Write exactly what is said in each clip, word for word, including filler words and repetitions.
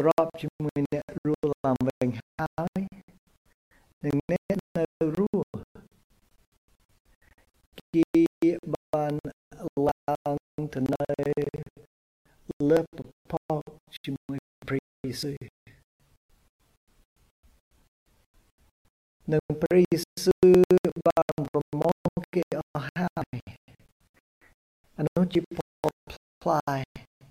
រាប់ជាមួយអ្នករស់ឡើងវិញហើយនិងអ្នកនៅរស់គេបានឡើងទៅនៅលើពពកជាមួយព្រះយេស៊ូវនិងព្រះយេស៊ូវបានប្រមូលគេអស់ហើយអានោះជាពរផ្លាយ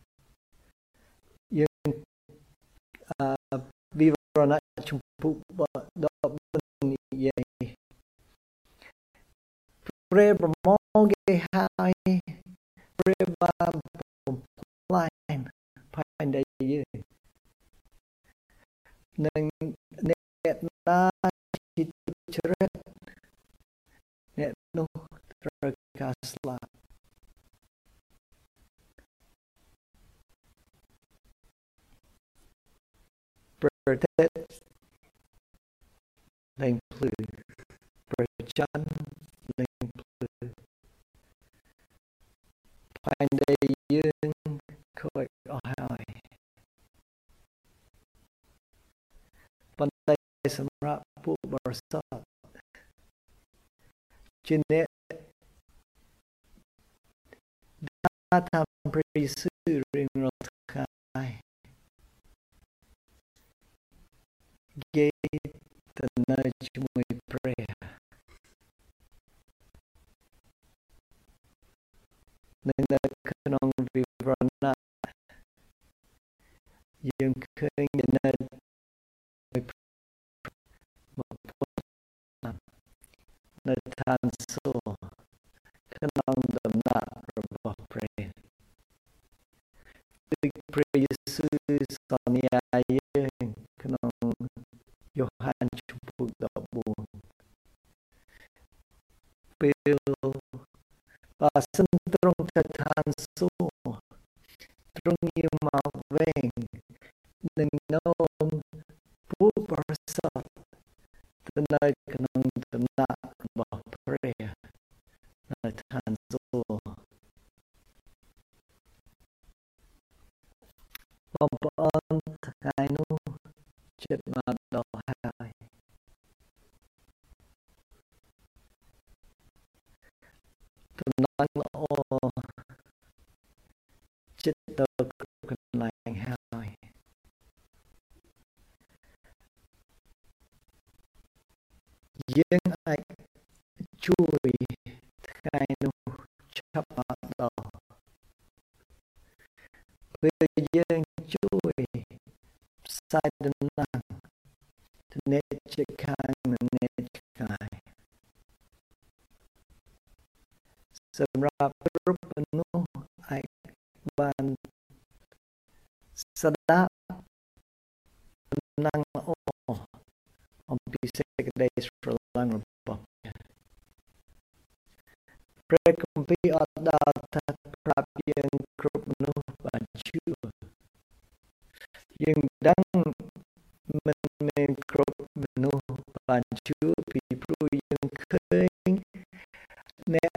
យើងអឺវិវរណៈជំពូកដបនិយាយព្រះប្រមូលគេហើយព្រះបានបំផ្លាញផែនដីយើងនិងអ្នកណាជាជ្រិតអ្នកនោះត្រូវការស្លាប់ប្រទេសលែងភ្លឺប្រច័នលែងភ្លឺផែនដីយើងខូចអស់ហើយប៉ុន្តែសម្រាប់ពួកបរិសុទ្ធជាអ្នកដែលតាមព្រះយេស៊ូវរៀងរាល់ថ្ងៃគេទៅនៅជាមួយព្រះនិងនៅក្នុងវិវរណៈយើងឃើញនៅនៅឋានសួគ៌ក្នុងដំណាក់របស់ព្រះដូចព្រះយេស៊ូវសន្យាយើងក្នុងយ៉ូហានជំពូកដប់បួនពេលបើសិនត្រង់ទៅឋានសួគ៌ទ្រង់យាងមកវិញនឹងនាំពួកបរិសុទ្ធទៅនៅក្នុងដំណាក់របស់ព្រះនៅឋានសួគ៌បងប្អូនថ្ងៃនោះចិត្តមកដល់ហើយតំណែងល្អចិត្តទៅគ្រប់កន្លែងហើយយើងអាចជួយថ្ងៃនោះឆាប់មកដល់ពេលយើងជួយផ្សាយដំណឹងទៅអ្នកជិតខាងនិងអ្នកឆ្ងាយសម្រាប់គ្រប់មនុស្សអាចបានស្ដាប់ដំណឹងល្អអំពីសេចក្តីស្រឡាញ់របស់ព្រះគម្ពីរអត់ដល់ថាប្រាប់យើងគ្រប់មនុស្សបានជឿយើងដឹងមិនមែនគ្រប់មនុស្សបានជឿពីព្រោះយើងឃើញអ្នក